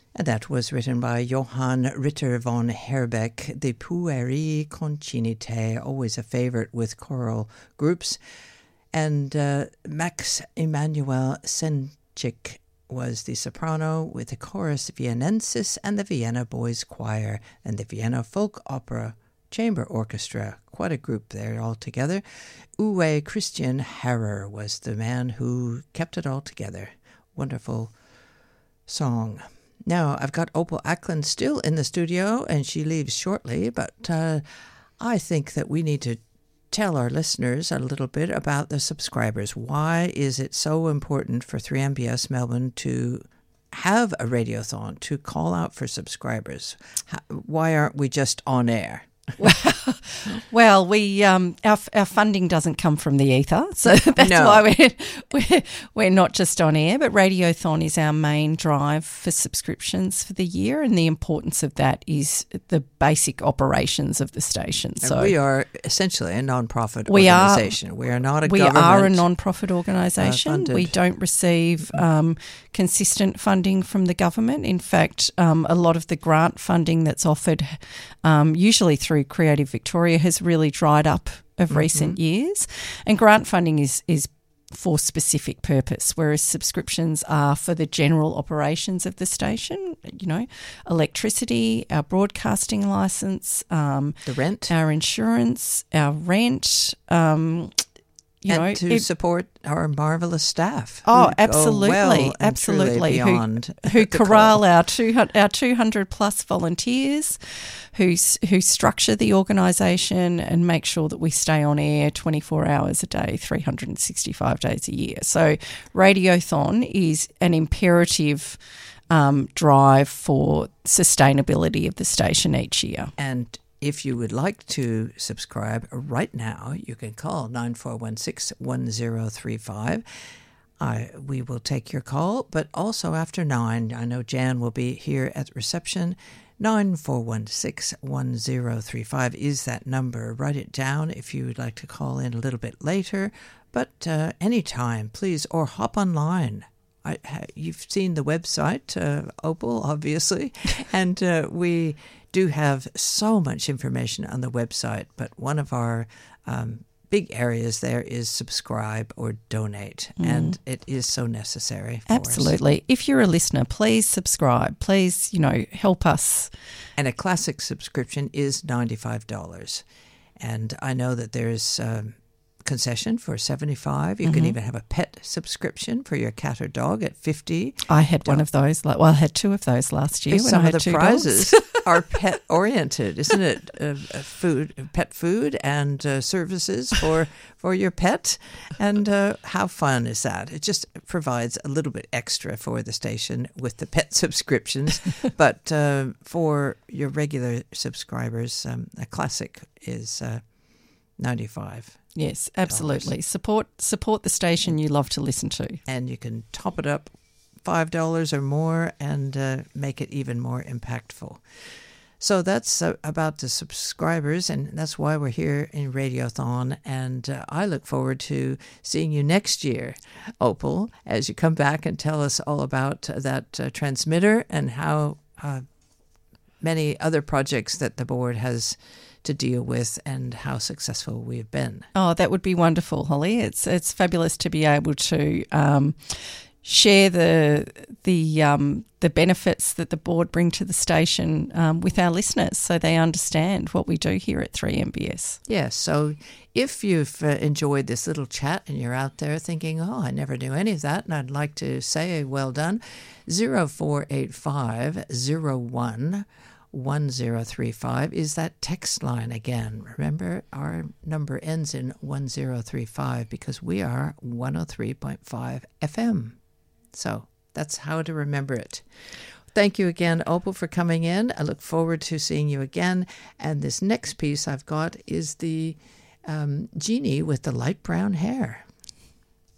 And that was written by Johann Ritter von Herbeck, the Pueri Concinite, always a favorite with choral groups. And Max Emanuel Senchik was the soprano with the Chorus Viennensis and the Vienna Boys Choir and the Vienna Folk Opera Chamber Orchestra. Quite a group there all together. Uwe Christian Harrer was the man who kept it all together. Wonderful song. Now, I've got Opal Ackland still in the studio, and she leaves shortly, but I think that we need to tell our listeners a little bit about the subscribers. Why is it so important for 3MBS Melbourne to have a radiothon, to call out for subscribers? Why aren't we just on air? Well, we our funding doesn't come from the ether, so that's why we're not just on air. But Radiothon is our main drive for subscriptions for the year, and the importance of that is the basic operations of the station. And so we are essentially a non-profit organisation. We are not a government. We are a non-profit organisation. Funded. We don't receive consistent funding from the government. In fact, a lot of the grant funding that's offered, usually through Creative Victoria, has really dried up of recent years. And grant funding is for specific purpose, whereas subscriptions are for the general operations of the station, you know, electricity, our broadcasting licence, the rent, our insurance, our rent, to support our marvellous staff. Oh, absolutely, absolutely. Who corral our 200 plus volunteers, who structure the organisation and make sure that we stay on air 24 hours a day, 365 days a year. So Radiothon is an imperative drive for sustainability of the station each year. And if you would like to subscribe right now, you can call 9416-1035. We will take your call, but also after 9. I know Jan will be here at reception. 9416-1035 is that number. Write it down if you would like to call in a little bit later, but anytime, please, or hop online. You've seen the website, Opal, obviously, and we do have so much information on the website, but one of our big areas there is subscribe or donate, and it is so necessary for Absolutely. us. If you're a listener, please subscribe. Please, help us. And a classic subscription is $95. And I know that there's concession for $75. You can even have a pet subscription for your cat or dog at $50. I had one of those. I had two of those last year. Some of the prizes are pet oriented, isn't it? Pet food and services for your pet. And how fun is that? It just provides a little bit extra for the station with the pet subscriptions. But for your regular subscribers, a classic is $95. Yes, absolutely. Support the station you love to listen to. And you can top it up $5 or more and make it even more impactful. So that's about the subscribers, and that's why we're here in Radiothon. And I look forward to seeing you next year, Opal, as you come back and tell us all about that transmitter and how many other projects that the board has to deal with and how successful we've been. Oh, that would be wonderful, Holly. It's fabulous to be able to share the benefits that the board bring to the station with our listeners, so they understand what we do here at 3MBS. Yes, so if you've enjoyed this little chat and you're out there thinking, oh, I never knew any of that, and I'd like to say well done, 0485 01 1035 is that text line again. Remember, our number ends in 1035 because we are 103.5 FM. So that's how to remember it. Thank you again, Opal, for coming in. I look forward to seeing you again. And this next piece I've got is the genie with the light brown hair.